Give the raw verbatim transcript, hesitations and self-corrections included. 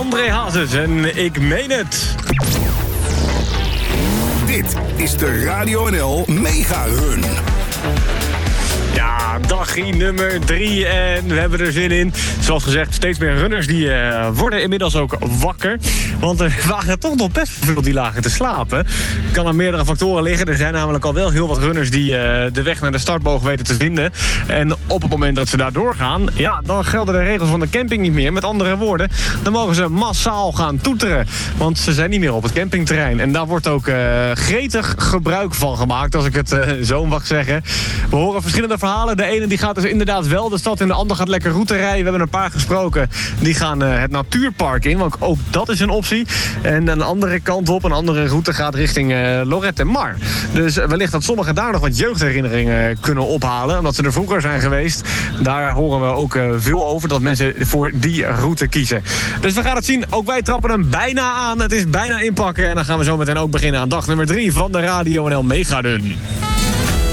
André Hazes en Ik Meen Het. Dit is de Radio N L Mega Run. Ja, dagje nummer drie en we hebben er zin in. Zoals gezegd, steeds meer runners die uh, worden inmiddels ook wakker. Want er waren toch nog best veel die lagen te slapen. Kan aan meerdere factoren liggen. Er zijn namelijk al wel heel wat runners die uh, de weg naar de startboog weten te vinden. En op het moment dat ze daar doorgaan, ja, dan gelden de regels van de camping niet meer. Met andere woorden, dan mogen ze massaal gaan toeteren. Want ze zijn niet meer op het campingterrein. En daar wordt ook uh, gretig gebruik van gemaakt, als ik het uh, zo mag zeggen. We horen verschillende verhalen. De ene die gaat dus inderdaad wel de stad in, de ander gaat lekker route rijden. We hebben een paar gesproken. Die gaan uh, het natuurpark in, want ook dat is een optie. En een andere kant op, een andere route gaat richting uh, Lorette Mar. Dus uh, wellicht dat sommigen daar nog wat jeugdherinneringen kunnen ophalen, omdat ze er vroeger zijn geweest. Daar horen we ook uh, veel over, dat mensen voor die route kiezen. Dus we gaan het zien. Ook wij trappen hem bijna aan. Het is bijna inpakken. En dan gaan we zo meteen ook beginnen aan dag nummer drie van de Radio N L Mega Run.